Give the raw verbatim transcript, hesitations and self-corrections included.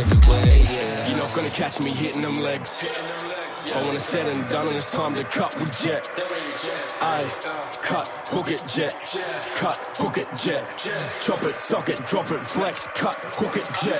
every way, yeah. You're not gonna catch me hitting them legs. But when it's said and done and it's time to cut, we jet. I cut, hook it, jet. Cut, hook it, jet. Chop it, sock it, drop it, flex. Cut, hook it, jet.